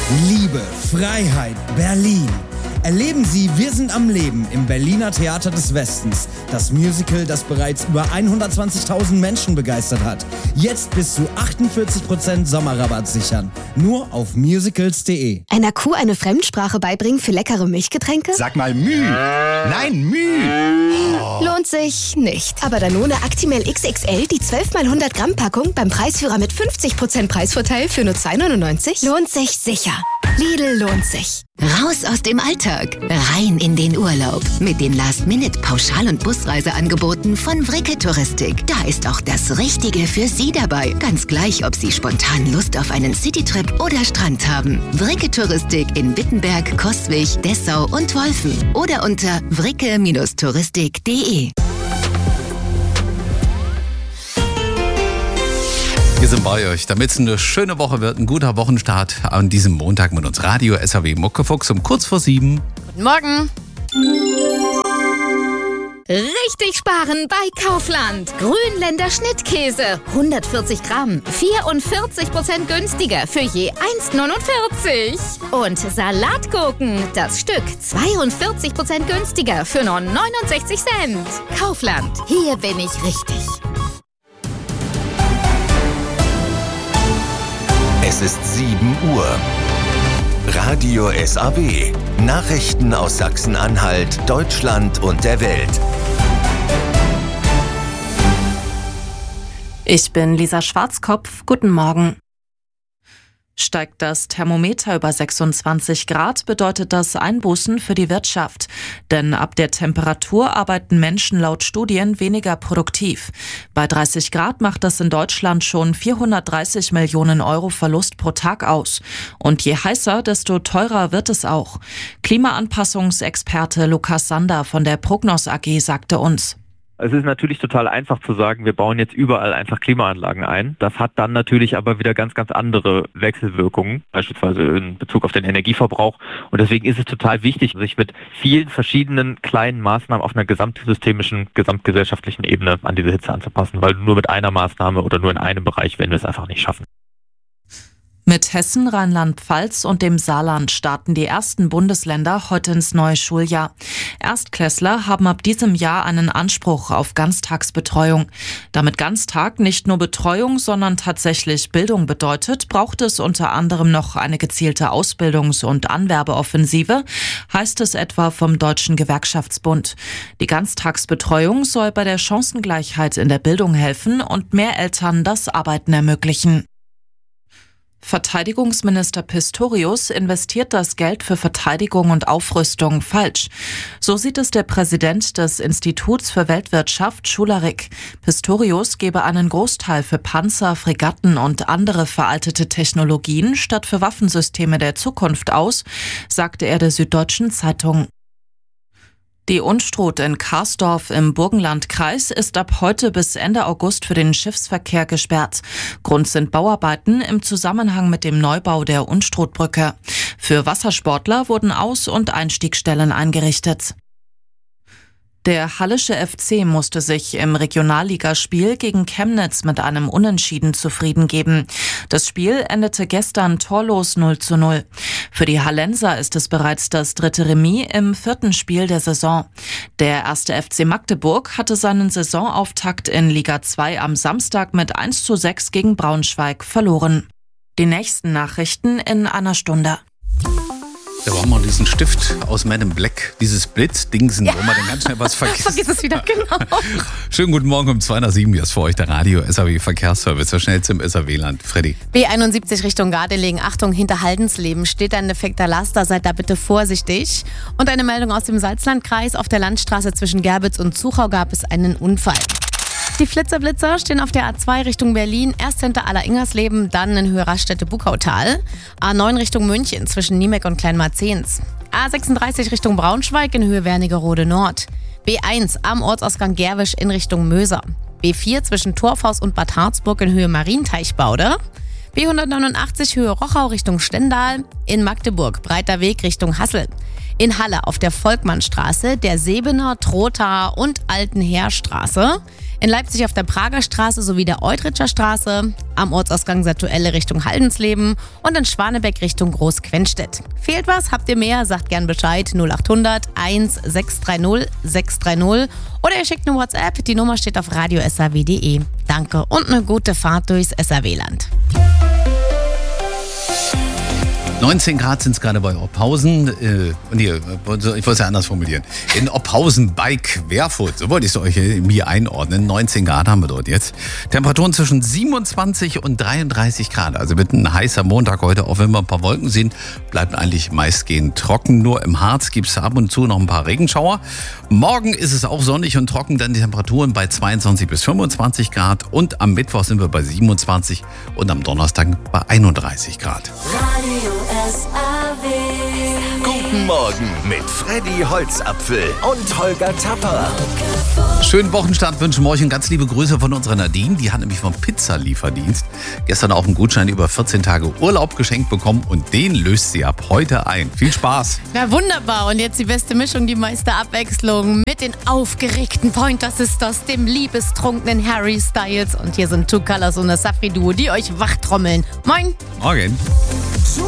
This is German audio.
Liebe, Freiheit, Berlin. Erleben Sie Wir sind am Leben im Berliner Theater des Westens. Das Musical, das bereits über 120.000 Menschen begeistert hat. Jetzt bis zu 48% Sommerrabatt sichern. Nur auf musicals.de. Einer Kuh eine Fremdsprache beibringen für leckere Milchgetränke? Sag mal Müh. Nein, Müh. Oh. Lohnt sich nicht. Aber Danone Actimel XXL, die 12 x 100 Gramm Packung beim Preisführer mit 50% Preisvorteil für nur 2,99? Lohnt sich sicher. Lidl lohnt sich. Raus aus dem Alltag, rein in den Urlaub. Mit den Last-Minute-Pauschal- und Busreiseangeboten von Vricke Touristik. Da ist auch das Richtige für Sie dabei. Ganz gleich, ob Sie spontan Lust auf einen Citytrip oder Strand haben. Vricke Touristik in Wittenberg, Coswig, Dessau und Wolfen. Oder unter vricke-touristik.de. Wir sind bei euch, damit es eine schöne Woche wird, ein guter Wochenstart an diesem Montag mit uns Radio SAW Muckefuchs um kurz vor 7. Guten Morgen. Richtig sparen bei Kaufland. Grünländer Schnittkäse, 140 Gramm, 44% günstiger für je 1,49. Und Salatgurken, das Stück, 42% günstiger für nur 69 Cent. Kaufland, hier bin ich richtig. Es ist 7 Uhr. Radio SAW. Nachrichten aus Sachsen-Anhalt, Deutschland und der Welt. Ich bin Lisa Schwarzkopf. Guten Morgen. Steigt das Thermometer über 26 Grad, bedeutet das Einbußen für die Wirtschaft. Denn ab der Temperatur arbeiten Menschen laut Studien weniger produktiv. Bei 30 Grad macht das in Deutschland schon 430 Millionen Euro Verlust pro Tag aus. Und je heißer, desto teurer wird es auch. Klimaanpassungsexperte Lukas Sander von der Prognos AG sagte uns: Es ist natürlich total einfach zu sagen, wir bauen jetzt überall einfach Klimaanlagen ein. Das hat dann natürlich aber wieder ganz, ganz andere Wechselwirkungen, beispielsweise in Bezug auf den Energieverbrauch. Und deswegen ist es total wichtig, sich mit vielen verschiedenen kleinen Maßnahmen auf einer gesamtsystemischen, gesamtgesellschaftlichen Ebene an diese Hitze anzupassen, weil nur mit einer Maßnahme oder nur in einem Bereich werden wir es einfach nicht schaffen. Mit Hessen, Rheinland-Pfalz und dem Saarland starten die ersten Bundesländer heute ins neue Schuljahr. Erstklässler haben ab diesem Jahr einen Anspruch auf Ganztagsbetreuung. Damit Ganztag nicht nur Betreuung, sondern tatsächlich Bildung bedeutet, braucht es unter anderem noch eine gezielte Ausbildungs- und Anwerbeoffensive, heißt es etwa vom Deutschen Gewerkschaftsbund. Die Ganztagsbetreuung soll bei der Chancengleichheit in der Bildung helfen und mehr Eltern das Arbeiten ermöglichen. Verteidigungsminister Pistorius investiert das Geld für Verteidigung und Aufrüstung falsch. So sieht es der Präsident des Instituts für Weltwirtschaft, Schularik. Pistorius gebe einen Großteil für Panzer, Fregatten und andere veraltete Technologien statt für Waffensysteme der Zukunft aus, sagte er der Süddeutschen Zeitung. Die Unstrut in Karsdorf im Burgenlandkreis ist ab heute bis Ende August für den Schiffsverkehr gesperrt. Grund sind Bauarbeiten im Zusammenhang mit dem Neubau der Unstrutbrücke. Für Wassersportler wurden Aus- und Einstiegsstellen eingerichtet. Der Hallische FC musste sich im Regionalligaspiel gegen Chemnitz mit einem Unentschieden zufrieden geben. Das Spiel endete gestern torlos 0:0. Für die Hallenser ist es bereits das 3. Remis im 4. Spiel der Saison. Der 1. FC Magdeburg hatte seinen Saisonauftakt in Liga 2 am Samstag mit 1:6 gegen Braunschweig verloren. Die nächsten Nachrichten in einer Stunde. Da brauchen wir diesen Stift aus Man in Black, dieses Blitzdingsen, wo man dann ganz schnell was vergisst. Vergiss es wieder, genau. Schönen guten Morgen um 2:07. Hier ist für euch der Radio SAW Verkehrsservice, der schnellste im SAW-Land. Freddy. B71 Richtung Gardelegen. Achtung, hinter Haldensleben steht ein defekter Laster, seid da bitte vorsichtig. Und eine Meldung aus dem Salzlandkreis. Auf der Landstraße zwischen Gerbitz und Zuchau gab es einen Unfall. Die Flitzer stehen auf der A2 Richtung Berlin, erst hinter Aller-Ingersleben, dann in Höhe Raststätte-Buckautal. A9 Richtung München zwischen Niemek und Kleinmarzehns. A36 Richtung Braunschweig in Höhe Wernigerode Nord. B1 am Ortsausgang Gerwisch in Richtung Möser. B4 zwischen Torfhaus und Bad Harzburg in Höhe Marienteichbaude. B189 Höhe Rochau Richtung Stendal. In Magdeburg Breiter Weg Richtung Hassel. In Halle auf der Volkmannstraße, der Sebener, Trotha und Altenheerstraße. In Leipzig auf der Prager Straße sowie der Eutritscher Straße, am Ortsausgang Satuelle Richtung Haldensleben und in Schwanebeck Richtung Großquenstedt. Fehlt was? Habt ihr mehr? Sagt gern Bescheid 0800 1630 630 oder ihr schickt eine WhatsApp. Die Nummer steht auf radiosaw.de. Danke und eine gute Fahrt durchs SAW-Land. 19 Grad sind es gerade bei Ophausen. Ich wollte es ja anders formulieren. In Ophausen bei Querfurt, so wollte ich es euch mir einordnen. 19 Grad haben wir dort jetzt. Temperaturen zwischen 27 und 33 Grad. Also wird ein heißer Montag heute, auch wenn wir ein paar Wolken sehen, bleibt eigentlich meistgehend trocken. Nur im Harz gibt es ab und zu noch ein paar Regenschauer. Morgen ist es auch sonnig und trocken, dann die Temperaturen bei 22 bis 25 Grad. Und am Mittwoch sind wir bei 27 und am Donnerstag bei 31 Grad. Guten Morgen mit Freddy Holzapfel und Holger Tapper. Schönen Wochenstart wünschen wir euch und ganz liebe Grüße von unserer Nadine. Die hat nämlich vom Pizzalieferdienst gestern auch einen Gutschein über 14 Tage Urlaub geschenkt bekommen und den löst sie ab heute ein. Viel Spaß. Na wunderbar, und jetzt die beste Mischung, die meiste Abwechslung mit den aufgeregten Pointer Sisters, dem liebestrunkenen Harry Styles und hier sind Two Colors und das Safri Duo, die euch wachtrommeln. Moin! Morgen.